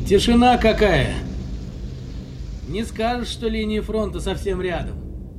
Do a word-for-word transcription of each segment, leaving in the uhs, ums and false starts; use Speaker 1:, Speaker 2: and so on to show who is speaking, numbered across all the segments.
Speaker 1: тишина какая. Не скажешь, что линия фронта совсем рядом.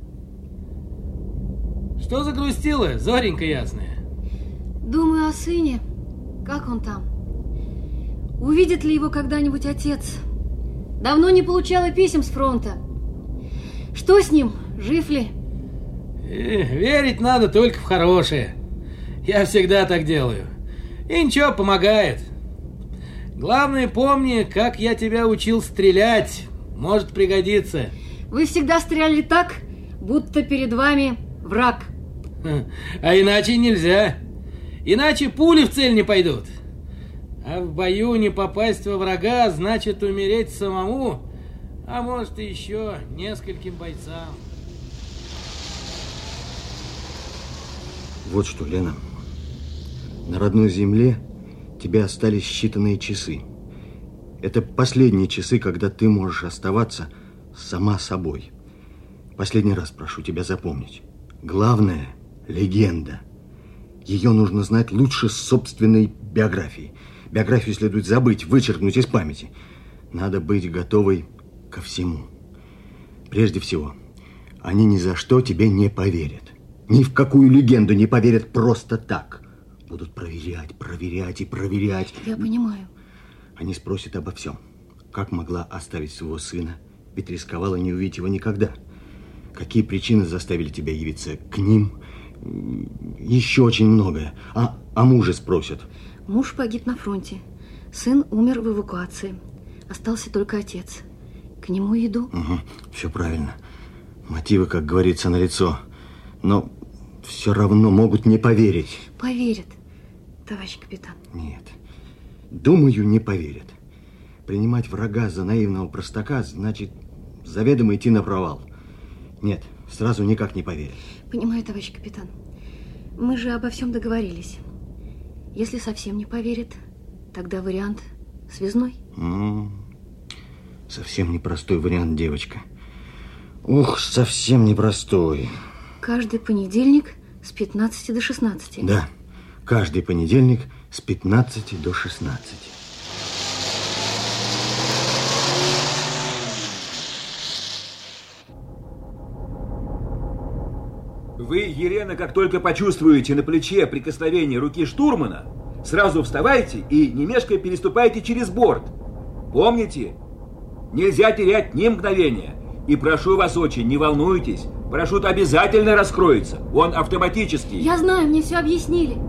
Speaker 1: Что загрустила, зоренька ясная?
Speaker 2: Думаю о сыне. Как он там? Увидит ли его когда-нибудь отец? Давно не получала писем с фронта. Что с ним? Жив ли?
Speaker 1: Э, верить надо только в хорошее. Я всегда так делаю. И ничего, помогает. Главное, помни, как я тебя учил стрелять. Может пригодиться.
Speaker 2: Вы всегда стреляли так, будто перед вами враг.
Speaker 1: А иначе нельзя. Иначе пули в цель не пойдут. А в бою не попасть во врага значит умереть самому, а может и еще нескольким бойцам.
Speaker 3: Вот что, Лена. На родной земле тебе остались считанные часы. Это последние часы, когда ты можешь оставаться сама собой. Последний раз прошу тебя запомнить. Главное – легенда. Ее нужно знать лучше собственной биографии. Биографию следует забыть, вычеркнуть из памяти. Надо быть готовой ко всему. Прежде всего, они ни за что тебе не поверят. Ни в какую легенду не поверят просто так. Будут проверять, проверять и проверять.
Speaker 2: Я понимаю.
Speaker 3: Они спросят обо всем. Как могла оставить своего сына? Ведь рисковала не увидеть его никогда. Какие причины заставили тебя явиться к ним? Еще очень многое. А, а мужа спросят.
Speaker 2: Муж погиб на фронте. Сын умер в эвакуации. Остался только отец. К нему иду.
Speaker 3: Угу, все правильно. Мотивы, как говорится, налицо. Но все равно могут не поверить.
Speaker 2: Поверят, товарищ капитан.
Speaker 3: Нет. Думаю, не поверят. Принимать врага за наивного простака значит заведомо идти на провал. Нет, сразу никак не поверят.
Speaker 2: Понимаю, товарищ капитан. Мы же обо всем договорились. Если совсем не поверят, тогда вариант связной.
Speaker 3: М-м, совсем непростой вариант, девочка. Ух, совсем непростой.
Speaker 2: Каждый понедельник с пятнадцати до шестнадцати.
Speaker 3: Да, каждый понедельник с пятнадцати до шестнадцати.
Speaker 4: Вы, Елена, как только почувствуете на плече прикосновение руки штурмана, сразу вставайте и, не мешкая, переступайте через борт. Помните, нельзя терять ни мгновения. И прошу вас очень, не волнуйтесь. Парашют обязательно раскроется. Он автоматический.
Speaker 2: Я знаю, мне все объяснили.